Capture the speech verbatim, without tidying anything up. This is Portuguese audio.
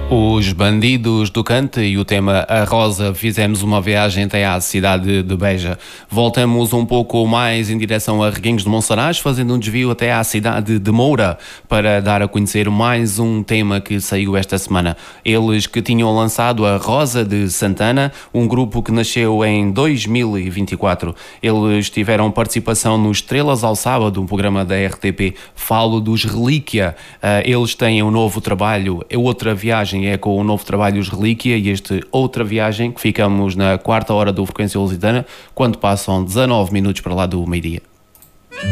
Os Bandidos do Cante e o tema A Rosa, fizemos uma viagem até à cidade de Beja. Voltamos um pouco mais em direção a Reguengos de Monsaraz, fazendo um desvio até à cidade de Moura, para dar a conhecer mais um tema que saiu esta semana. Eles que tinham lançado A Rosa de Santana, um grupo que nasceu em dois mil e vinte e quatro. Eles tiveram participação no Estrelas ao Sábado, um programa da R T P. Falo dos Relíquia. Eles têm um novo trabalho, é outra viagem, é com o novo trabalho Os Relíquia, e este Outra Viagem, que ficamos na quarta hora do Frequência Lusitana, quando passam dezanove minutos para lá do meio-dia.